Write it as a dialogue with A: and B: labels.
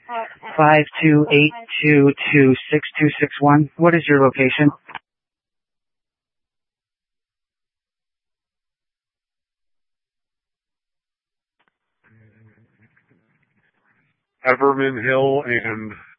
A: 5282262261. What is your location?
B: Everman Hill and